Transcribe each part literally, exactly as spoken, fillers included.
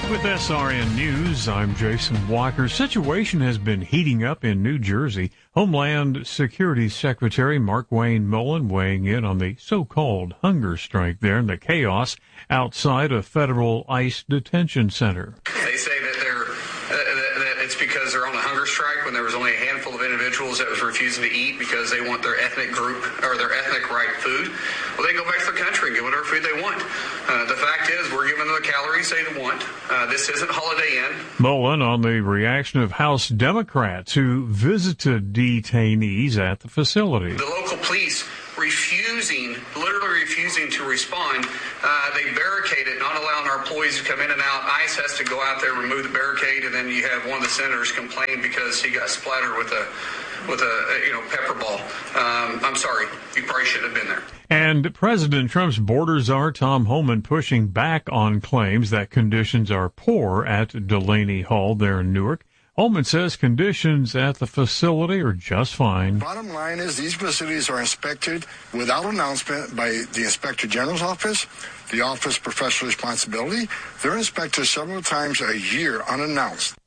With S R N News, I'm Jason Walker. Situation has been heating up in New Jersey. Homeland Security Secretary Markwayne Mullin weighing in on the so-called hunger strike there and the chaos outside a federal ICE detention center. They say that they're uh, that it's because they're on a hunger strike when there was only a handful of individuals that was refusing to eat because they want their ethnic group or their ethnic right food. Well, they go back to their country and get whatever food they want. Uh, the fact is, we're giving them the calories they want. Uh, this isn't Holiday Inn. Mullin on the reaction of House Democrats who visited detainees at the facility. The local police refusing, literally refusing to respond. Uh, they barricaded, not allowing our employees to come in and out. ICE has to go out there, remove the barricade, and then you have one of the senators complain because he got splattered with a with a, you know, pepper ball. Um, I'm sorry. You probably shouldn't have been there. And President Trump's border czar Tom Homan pushing back on claims that conditions are poor at Delaney Hall there in Newark. Homan says conditions at the facility are just fine. Bottom line is these facilities are inspected without announcement by the Inspector General's office, the Office of Professional Responsibility. They're inspected several times a year unannounced.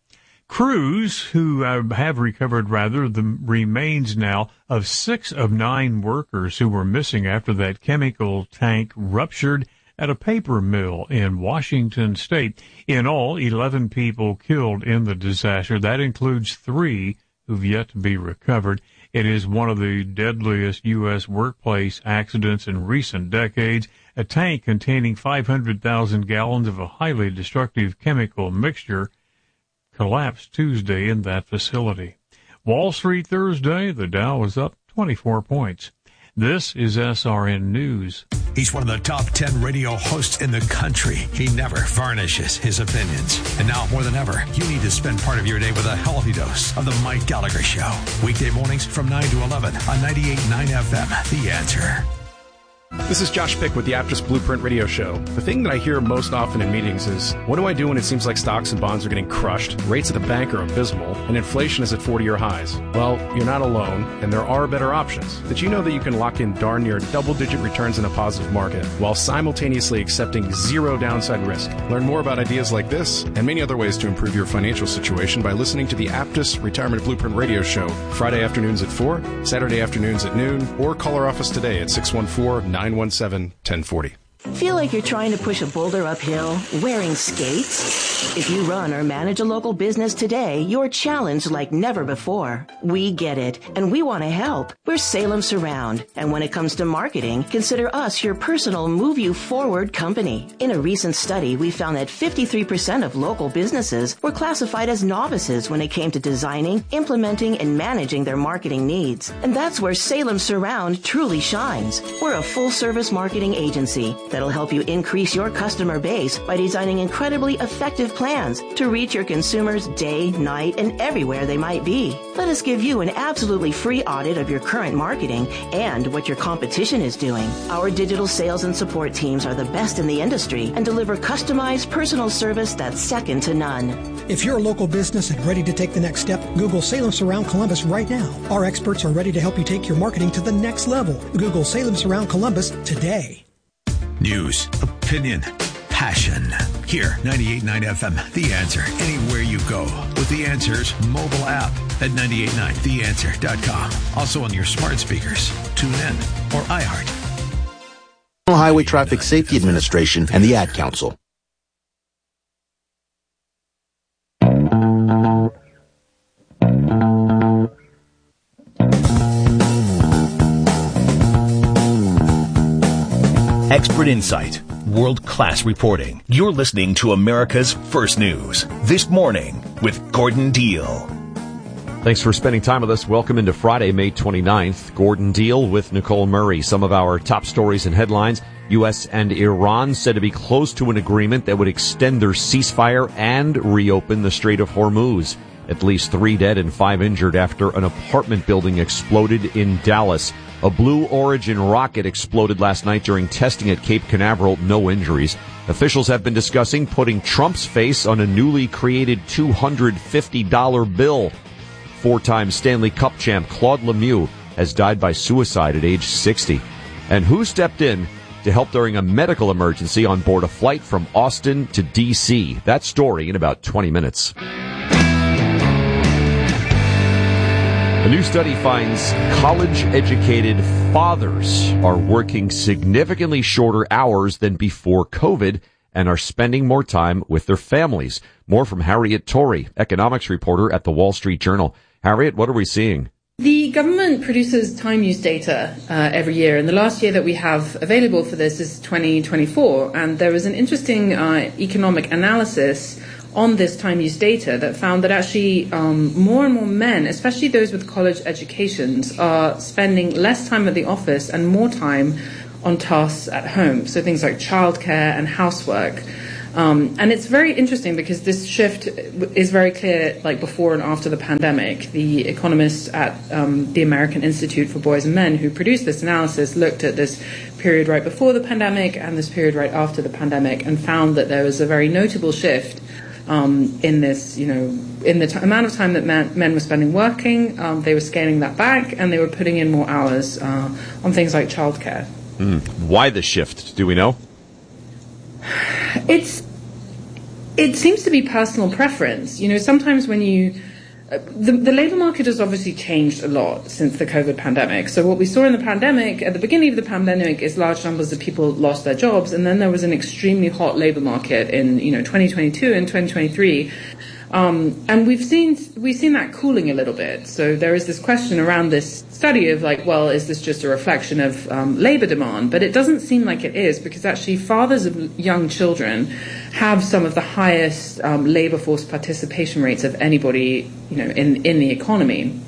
Crews who uh, have recovered, rather, the remains now of six of nine workers who were missing after that chemical tank ruptured at a paper mill in Washington State. In all, eleven people killed in the disaster. That includes three who've yet to be recovered. It is one of the deadliest U S workplace accidents in recent decades. A tank containing five hundred thousand gallons of a highly destructive chemical mixture collapsed Tuesday in that facility. Wall Street Thursday, the Dow was up twenty-four points. This is S R N News. He's one of the top ten radio hosts in the country. He never varnishes his opinions. And now more than ever, you need to spend part of your day with a healthy dose of the Mike Gallagher Show. Weekday mornings from nine to eleven on ninety-eight point nine F M. The Answer. This is Josh Pick with the Aptus Blueprint Radio Show. The thing that I hear most often in meetings is, what do I do when it seems like stocks and bonds are getting crushed, rates at the bank are abysmal, and inflation is at forty-year highs? Well, you're not alone, and there are better options. Did you know that you can lock in darn near double-digit returns in a positive market while simultaneously accepting zero downside risk? Learn more about ideas like this and many other ways to improve your financial situation by listening to the Aptus Retirement Blueprint Radio Show Friday afternoons at four, Saturday afternoons at noon, or call our office today at six one four, nine one seven, one zero four zero. Feel like you're trying to push a boulder uphill wearing skates? If you run or manage a local business today, you're challenged like never before. We get it, and we want to help. We're Salem Surround, and when it comes to marketing, consider us your personal move you forward company. In a recent study, we found that fifty-three percent of local businesses were classified as novices when it came to designing, implementing, and managing their marketing needs. And that's where Salem Surround truly shines. We're a full-service marketing agency that'll help you increase your customer base by designing incredibly effective plans to reach your consumers day, night, and everywhere they might be. Let us give you an absolutely free audit of your current marketing and what your competition is doing. Our digital sales and support teams are the best in the industry and deliver customized personal service that's second to none. If you're a local business and ready to take the next step, Google Salem Surround Columbus right now. Our experts are ready to help you take your marketing to the next level. Google Salem Surround Columbus today. News, opinion, passion. Here, ninety-eight point nine F M, The Answer. Anywhere you go with The Answer's mobile app at ninety-eight point nine the answer dot com. Also on your smart speakers. Tune in or iHeart. Highway Traffic Safety Administration and the Ad Council. Expert insight, world-class reporting. You're listening to America's First News. This Morning with Gordon Deal. Thanks for spending time with us. Welcome into Friday, May twenty-ninth. Gordon Deal with Nicole Murray. Some of our top stories and headlines. U S and Iran said to be close to an agreement that would extend their ceasefire and reopen the Strait of Hormuz. At least three dead and five injured after an apartment building exploded in Dallas. A Blue Origin rocket exploded last night during testing at Cape Canaveral. No injuries. Officials have been discussing putting Trump's face on a newly created two hundred fifty dollar bill. Four-time Stanley Cup champ Claude Lemieux has died by suicide at age sixty. And who stepped in to help during a medical emergency on board a flight from Austin to D C. That story in about twenty minutes. A new study finds college-educated fathers are working significantly shorter hours than before COVID and are spending more time with their families. More from Harriet Torrey, economics reporter at the Wall Street Journal. Harriet, what are we seeing? The government produces time use data uh, every year, and the last year that we have available for this is twenty twenty-four, and there was an interesting uh, economic analysis on this time use data that found that actually um, more and more men, especially those with college educations, are spending less time at the office and more time on tasks at home, so things like childcare and housework. Um, and it's very interesting because this shift is very clear, like before and after the pandemic. The economists at um, the American Institute for Boys and Men who produced this analysis looked at this period right before the pandemic and this period right after the pandemic and found that there was a very notable shift um, in this, you know, in the t- amount of time that men, men were spending working. Um, they were scaling that back and they were putting in more hours uh, on things like childcare. Mm. Why the shift? Do we know? It's it seems to be personal preference. You know, sometimes when you uh, the the labor market has obviously changed a lot since the COVID pandemic. So what we saw in the pandemic, at the beginning of the pandemic, is large numbers of people lost their jobs, and then there was an extremely hot labor market in you know twenty twenty-two and twenty twenty-three. Um, and we've seen we've seen that cooling a little bit. So there is this question around this study of like, well, is this just a reflection of um, labor demand? But it doesn't seem like it is, because actually fathers of young children have some of the highest um, labor force participation rates of anybody, you know, in in the economy.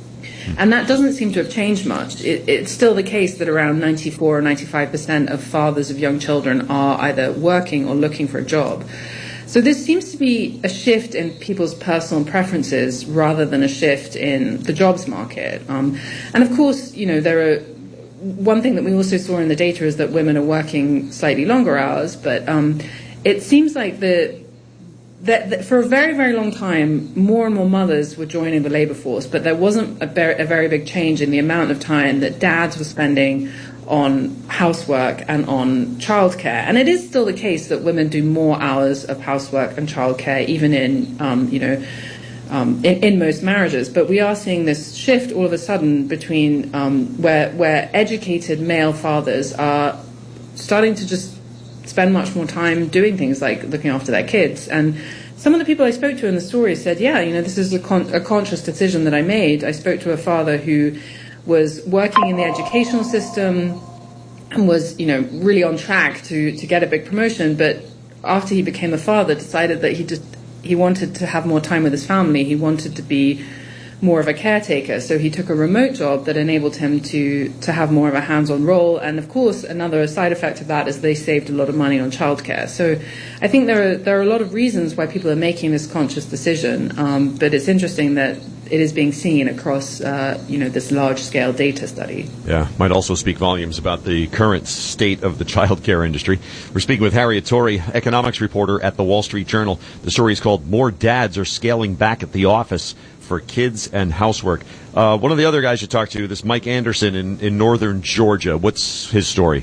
And that doesn't seem to have changed much. It, it's still the case that around ninety-four or ninety-five percent of fathers of young children are either working or looking for a job. So this seems to be a shift in people's personal preferences rather than a shift in the jobs market. Um, and of course, you know, there are one thing that we also saw in the data is that women are working slightly longer hours, but um, it seems like the that, that for a very, very long time, more and more mothers were joining the labor force, but there wasn't a, ber- a very big change in the amount of time that dads were spending on housework and on childcare. And it is still the case that women do more hours of housework and childcare, even in, um, you know, um, in, in most marriages. But we are seeing this shift all of a sudden between um, where where educated male fathers are starting to just spend much more time doing things like looking after their kids. And some of the people I spoke to in the story said, yeah, you know, this is a, con- a conscious decision that I made. I spoke to a father who was working in the educational system and was, you know, really on track to, to get a big promotion. But after he became a father, decided that he just he wanted to have more time with his family. He wanted to be more of a caretaker. So he took a remote job that enabled him to, to have more of a hands-on role. And of course, another side effect of that is they saved a lot of money on childcare. So I think there are there are a lot of reasons why people are making this conscious decision. Um, but it's interesting that it is being seen across, uh, you know, this large-scale data study. Yeah, might also speak volumes about the current state of the childcare industry. We're speaking with Harriet Torrey, economics reporter at the Wall Street Journal. The story is called "More Dads Are Scaling Back at the Office for Kids and Housework." Uh, one of the other guys you talked to, this Mike Anderson in, in northern Georgia. What's his story?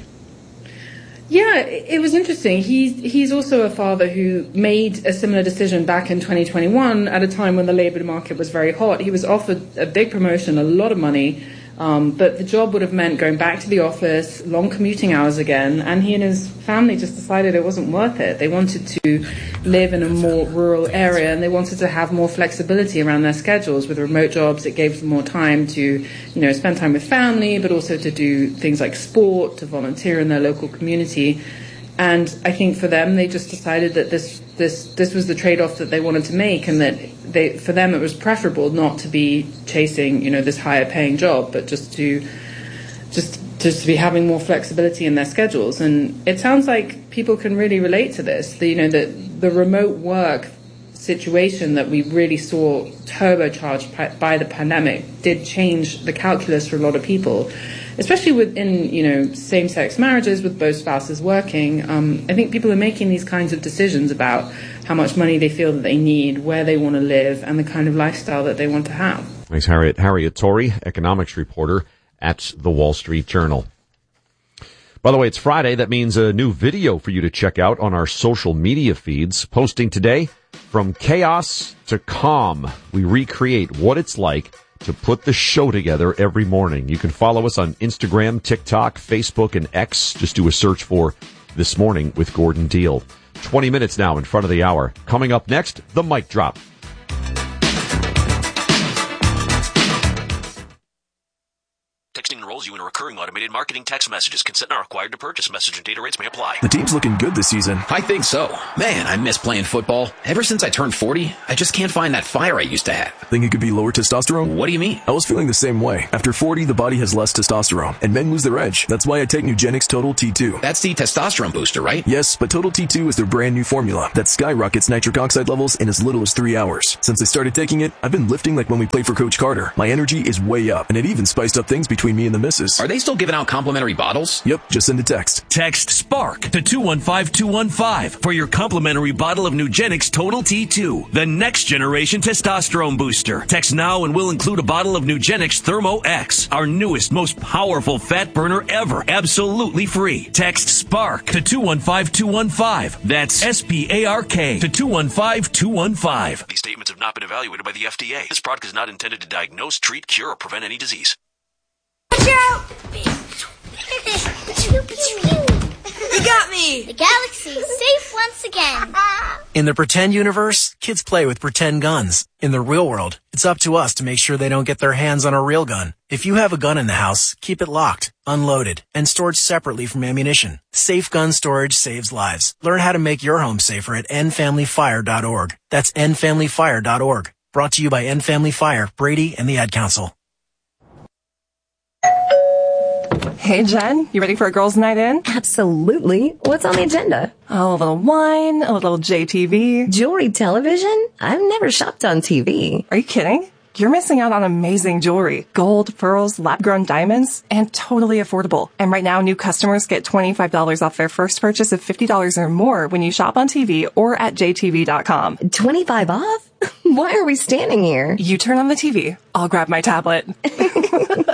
Yeah, it was interesting. He's he's also a father who made a similar decision back in twenty twenty-one at a time when the labor market was very hot. He was offered a big promotion, a lot of money, um, but the job would have meant going back to the office, long commuting hours again, and he and his family just decided it wasn't worth it. They wanted to live in a more rural area, and they wanted to have more flexibility around their schedules. With remote jobs, it gave them more time to, you know, spend time with family, but also to do things like sport, to volunteer in their local community. And I think for them, they just decided that this this this was the trade-off that they wanted to make, and that they for them it was preferable not to be chasing, you know, this higher-paying job, but just to just just to be having more flexibility in their schedules. And it sounds like people can really relate to this. The, you know, the the remote work situation that we really saw turbocharged by the pandemic did change the calculus for a lot of people, especially within, you know, same-sex marriages with both spouses working. Um, I think people are making these kinds of decisions about how much money they feel that they need, where they want to live, and the kind of lifestyle that they want to have. Thanks, Harriet. Harriet Torrey, economics reporter at the Wall Street Journal. By the way, it's Friday. That means a new video for you to check out on our social media feeds. Posting today, From Chaos to Calm, we recreate what it's like to put the show together every morning. You can follow us on Instagram, TikTok, Facebook, and X. Just do a search for This Morning with Gordon Deal. twenty minutes now in front of the hour. Coming up next, the mic drop. Texting enrolls you in a recurring automated marketing text messages. Consent not required to purchase. Message and data rates may apply. The team's looking good this season. I think so. Man, I miss playing football. Ever since I turned forty, I just can't find that fire I used to have. Think it could be lower testosterone? What do you mean? I was feeling the same way. After forty, the body has less testosterone, and men lose their edge. That's why I take Nugenix Total T two. That's the testosterone booster, right? Yes, but Total T two is their brand new formula that skyrockets nitric oxide levels in as little as three hours. Since I started taking it, I've been lifting like when we played for Coach Carter. My energy is way up, and it even spiced up things between me and the missus. Are they still giving out complimentary bottles? Yep, just send a text. Text SPARK to two one five two one five for your complimentary bottle of Nugenix Total T two, the next generation testosterone booster. Text now and we'll include a bottle of Nugenix Thermo X, our newest, most powerful fat burner ever, absolutely free. Text SPARK to two one five two one five. That's S P A R K to two one five two one five. These statements have not been evaluated by the F D A. This product is not intended to diagnose, treat, cure, or prevent any disease. You got me! The galaxy is safe once again. In the pretend universe, kids play with pretend guns. In the real world, it's up to us to make sure they don't get their hands on a real gun. If you have a gun in the house, keep it locked, unloaded, and stored separately from ammunition. Safe gun storage saves lives. Learn how to make your home safer at end family fire dot org. That's end family fire dot org. Brought to you by End Family Fire, Brady, and the Ad Council. Hey, Jen, you ready for a girls' night in? Absolutely. What's on the agenda? Oh, a little wine, a little J T V. Jewelry television? I've never shopped on T V. Are you kidding? You're missing out on amazing jewelry. Gold, pearls, lab-grown diamonds, and totally affordable. And right now, new customers get twenty-five dollars off their first purchase of fifty dollars or more when you shop on T V or at J T V dot com. twenty-five off? Why are we standing here? You turn on the T V. I'll grab my tablet.